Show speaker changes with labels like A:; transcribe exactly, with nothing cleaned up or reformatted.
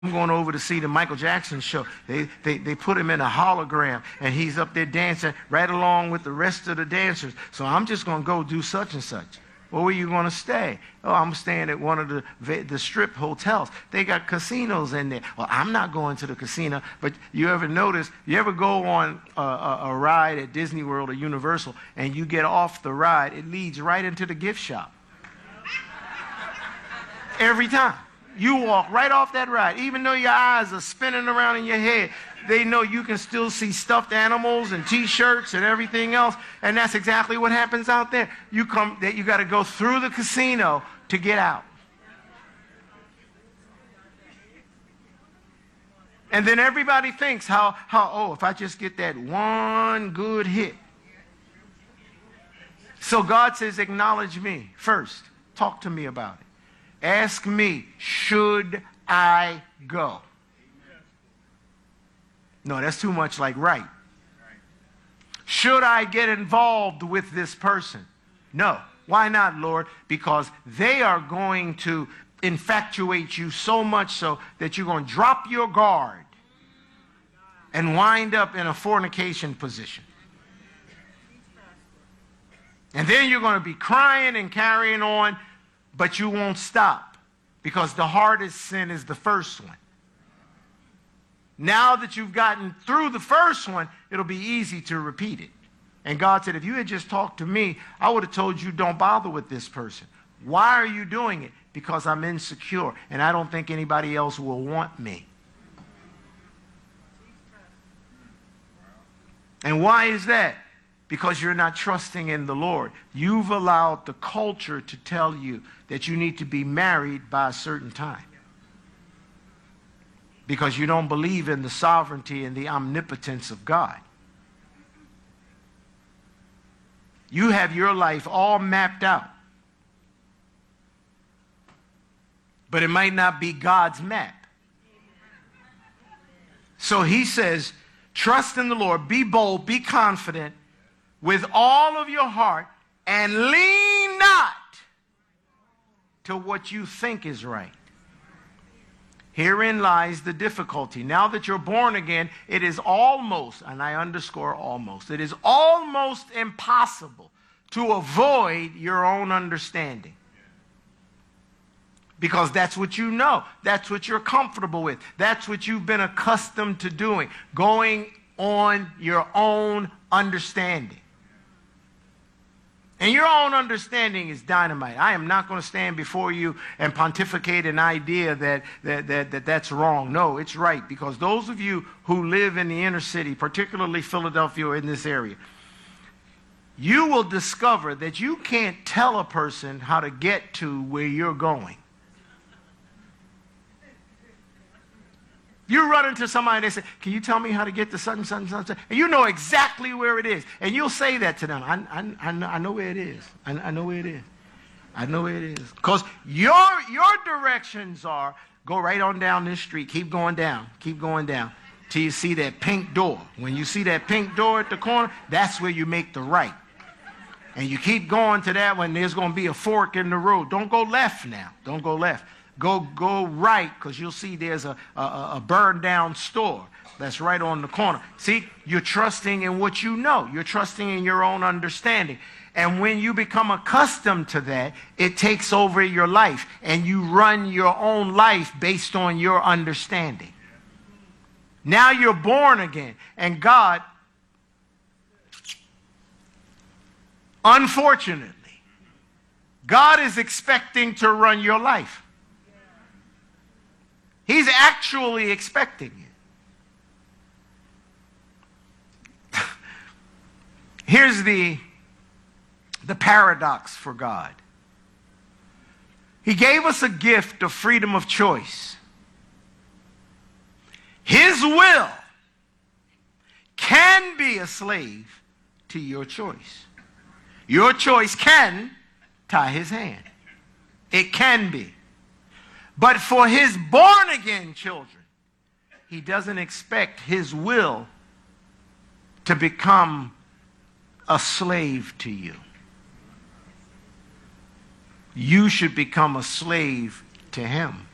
A: I'm going over to see the Michael Jackson show. They, they, they put him in a hologram, and he's up there dancing right along with the rest of the dancers. So I'm just going to go do such and such. Where were you going to stay? Oh, I'm staying at one of the, the strip hotels. They got casinos in there. Well, I'm not going to the casino, but you ever notice, you ever go on a, a, a ride at Disney World or Universal, and you get off the ride, it leads right into the gift shop. Every time. You walk right off that ride. Even though your eyes are spinning around in your head, they know you can still see stuffed animals and T-shirts and everything else. And that's exactly what happens out there. You come, that you got to go through the casino to get out. And then everybody thinks how, how oh, if I just get that one good hit. So God says, acknowledge me first. Talk to me about it. Ask me, should I go? No, that's too much like right. Should I get involved with this person? No. Why not, Lord? Because they are going to infatuate you so much so that you're going to drop your guard and wind up in a fornication position. And then you're going to be crying and carrying on, but you won't stop, because the hardest sin is the first one. Now that you've gotten through the first one, it'll be easy to repeat it. And God said, if you had just talked to me, I would have told you don't bother with this person. Why are you doing it? Because I'm insecure, and I don't think anybody else will want me. And why is that? Because you're not trusting in the Lord. You've allowed the culture to tell you that you need to be married by a certain time. Because you don't believe in the sovereignty and the omnipotence of God. You have your life all mapped out. But it might not be God's map. So he says, trust in the Lord, be bold, be confident, with all of your heart, and lean not to what you think is right. Herein lies the difficulty. Now that you're born again, it is almost, and I underscore almost, it is almost impossible to avoid your own understanding. Because that's what you know. That's what you're comfortable with. That's what you've been accustomed to doing. Going on your own understanding. And your own understanding is dynamite. I am not going to stand before you and pontificate an idea that, that, that, that that's wrong. No, it's right. Because those of you who live in the inner city, particularly Philadelphia or in this area, you will discover that you can't tell a person how to get to where you're going. You run into somebody and they say, can you tell me how to get to such and such and such? And you know exactly where it is. And you'll say that to them. I, I, I, know, I know where it is. I, I know where it is. I know where it is. Because your, your directions are, go right on down this street. Keep going down. Keep going down. Till you see that pink door. When you see that pink door at the corner, that's where you make the right. And you keep going to that one, there's going to be a fork in the road. Don't go left now. Don't go left. Go go right, because you'll see there's a, a, a burned down store that's right on the corner. See, you're trusting in what you know. You're trusting in your own understanding. And when you become accustomed to that, it takes over your life. And you run your own life based on your understanding. Now you're born again. And God, unfortunately, God is expecting to run your life. He's actually expecting it. Here's the, the paradox for God. He gave us a gift of freedom of choice. His will can be a slave to your choice. Your choice can tie his hand. It can be. But for his born-again children, he doesn't expect his will to become a slave to you. You should become a slave to him.